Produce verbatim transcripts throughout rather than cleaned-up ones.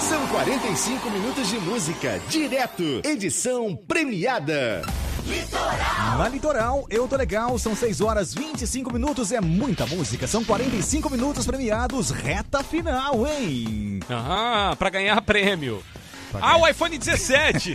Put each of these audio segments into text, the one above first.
São quarenta e cinco minutos de música, direto, edição premiada. Litoral. Na Litoral, eu tô legal, são seis horas e vinte e cinco minutos, é muita música, são quarenta e cinco minutos premiados, reta final, hein? Aham, pra ganhar prêmio. Pra Ah, ganhar. o iPhone dezessete!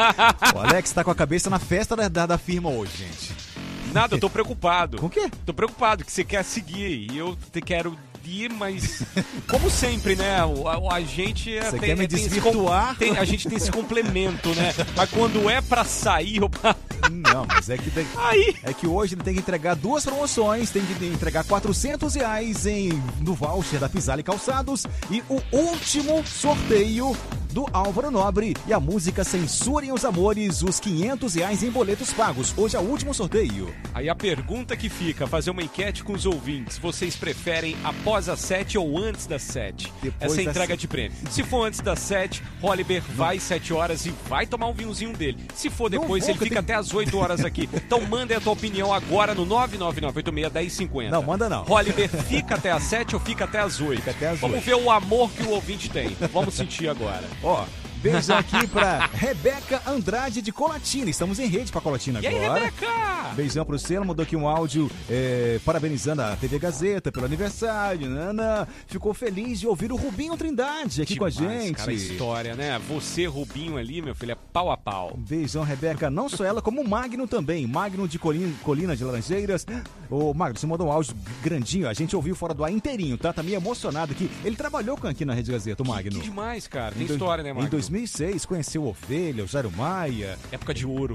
O Alex tá com a cabeça na festa da, da, da firma hoje, gente. Nada, eu tô preocupado. Com o quê? Tô preocupado que você quer seguir e eu te quero ir, mas como sempre, né? O, a, a gente é, Você tem, quer me tem esse desvirtuar? com- tem- a gente tem esse complemento, né? Mas quando é pra sair, ou pra... Não, mas é que, tem- Aí. é que hoje ele tem que entregar duas promoções, tem que entregar quatrocentos reais em, no voucher da Pisale Calçados e o último sorteio do Álvaro Nobre e a música Censurem os Amores, os quinhentos reais em boletos pagos. Hoje é o último sorteio. Aí a pergunta que fica, fazer uma enquete com os ouvintes, vocês preferem após as sete ou antes das sete? Depois Essa das entrega sete. de prêmio. Se for antes das sete, Holliber vai sete horas e vai tomar um vinhozinho dele. Se for Não depois, vou, ele que eu fica tenho- até as oito horas aqui. Então manda a tua opinião agora no nove nove nove oito seis um zero cinco zero. Não, manda não. Holliber fica até as sete ou fica até as oito? Fica até as Vamos oito. ver o amor que o ouvinte tem. Vamos sentir agora. Ó, beijão aqui pra Rebeca Andrade de Colatina. Estamos em rede pra Colatina E aí, agora. Rebeca? Beijão pro Celo, mandou aqui um áudio é, parabenizando a T V Gazeta pelo aniversário. Nana, ficou feliz de ouvir o Rubinho Trindade aqui Demais, com a gente. cara, história, né? Você, Rubinho ali, meu filho, é pau a pau. Beijão, Rebeca. Não só ela, como o Magno também. Magno de Colina, Colina de Laranjeiras. Ô, Magno, você mandou um áudio grandinho. A gente ouviu fora do ar inteirinho, tá? Tá meio emocionado aqui. Ele trabalhou com aqui na Rede Gazeta, o Magno. Que demais, cara. Tem Em dois- história, né, Magno? Em dois mil e seis, conheceu o Ovelha, o Jairo Maia. Época de ouro.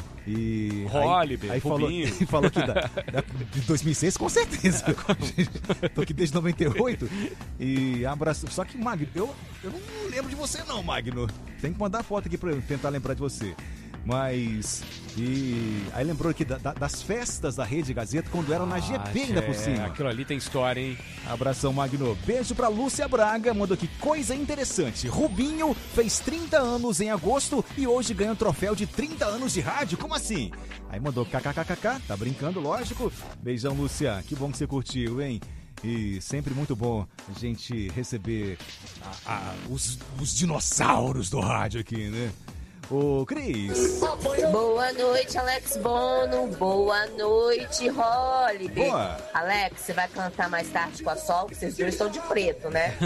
E Holliber, aí, aí falou, Rubinho. falou que da, da- de dois mil e seis, com certeza. Tô aqui desde noventa e oito. E abraço. Só que, Magno, eu, eu não lembro de você, não, Magno. Tem que mandar foto aqui pra eu tentar lembrar de você. Mas. E aí lembrou aqui da- da- das festas da Rede Gazeta quando eram na G P ainda por é, cima. Aquilo ali tem história, hein? Abração, Magno. Beijo pra Lúcia Braga. Mandou aqui coisa interessante. Rubinho fez trinta anos em agosto e hoje ganha um troféu de trinta anos de rádio. Como assim? Aí mandou kkkk. Tá brincando, lógico. Beijão, Lúcia. Que bom que você curtiu, hein? E sempre muito bom a gente receber a- a- os, os dinossauros do rádio aqui, né? Ô, Cris. Boa noite, Alex Bono. Boa noite, Holliber. Boa. Alex, você vai cantar mais tarde com a Sol, que vocês dois estão de preto, né?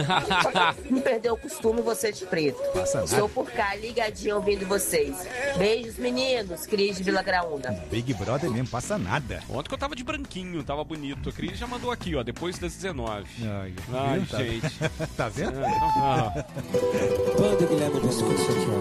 Não perdeu o costume você de preto. Passa nada. Estou por cá, ligadinho, ouvindo vocês. Beijos, meninos. Cris de Vila Graúna. Big Brother mesmo, passa nada. Ontem que eu tava de branquinho, tava bonito. A Cris já mandou aqui, ó, depois das dezenove. Ai, Ai, viu? Tá- gente. Tá vendo? Ah, Banda Guilherme Pescoço aqui, ó.